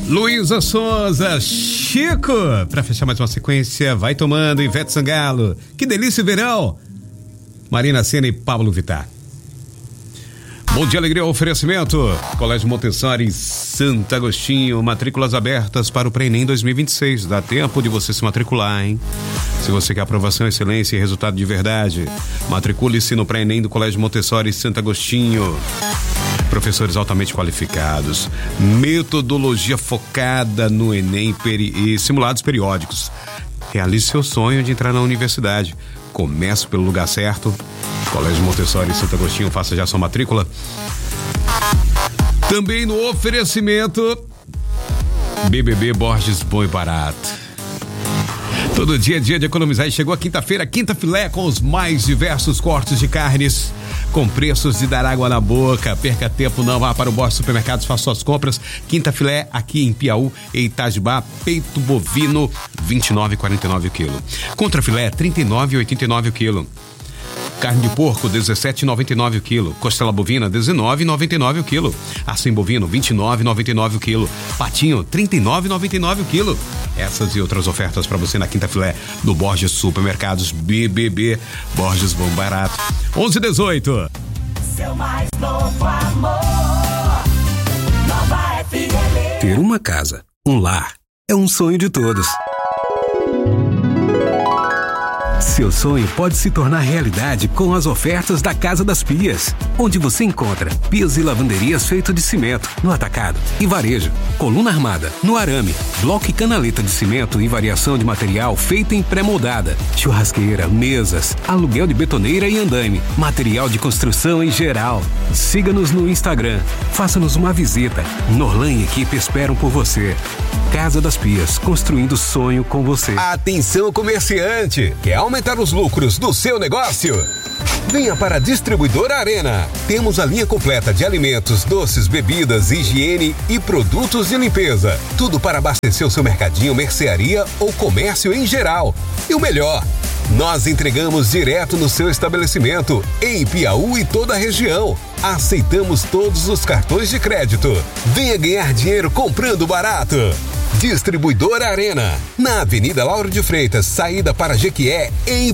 Luísa Sonza, Chico, pra fechar mais uma sequência, vai tomando, Ivete Sangalo, que delícia o verão, Marina Sena e Pablo Vittar. Bom dia, alegria, oferecimento, Colégio Montessori Santo Agostinho, matrículas abertas para o Pré-ENEM 2026, dá tempo de você se matricular, hein? Se você quer aprovação, excelência e resultado de verdade, matricule-se no Pré-ENEM do Colégio Montessori Santo Agostinho. Professores altamente qualificados, metodologia focada no Enem e simulados periódicos. Realize seu sonho de entrar na universidade. Comece pelo lugar certo. Colégio Montessori Santo Agostinho, faça já sua matrícula. Também no oferecimento BBB Borges Bom e Barato. Todo dia é dia de economizar e chegou a quinta-feira, Quinta Filé com os mais diversos cortes de carnes com preços de dar água na boca. Perca tempo, não vá para o Borges Supermercados, faça suas compras. Quinta Filé aqui em Piauí e Itajubá, peito bovino 29,49 o quilo. Contra filé 39,89 o quilo. Carne de porco, 17,99 o quilo. Costela bovina, 19,99 o quilo. Acém bovino, 29,99 o quilo. Patinho, 39,99 o quilo. Essas e outras ofertas para você na Quinta Filé do Borges Supermercados BBB. Borges Bom Barato. 11:18. Seu mais novo amor. Nova FM. Ter uma casa, um lar, é um sonho de todos. Seu sonho pode se tornar realidade com as ofertas da Casa das Pias, onde você encontra pias e lavanderias feitas de cimento no atacado e varejo, coluna armada no arame, bloco e canaleta de cimento e variação de material feita em pré-moldada, churrasqueira, mesas, aluguel de betoneira e andaime, material de construção em geral. Siga-nos no Instagram, faça-nos uma visita. Norlan e equipe esperam por você. Casa das Pias, construindo sonho com você. Atenção, comerciante! Quer aumentar os lucros do seu negócio? Venha para a Distribuidora Arena. Temos a linha completa de alimentos, doces, bebidas, higiene e produtos de limpeza. Tudo para abastecer o seu mercadinho, mercearia ou comércio em geral. E o melhor, nós entregamos direto no seu estabelecimento, em Piauí e toda a região. Aceitamos todos os cartões de crédito. Venha ganhar dinheiro comprando barato. Distribuidora Arena, na Avenida Lauro de Freitas, saída para Jequié, em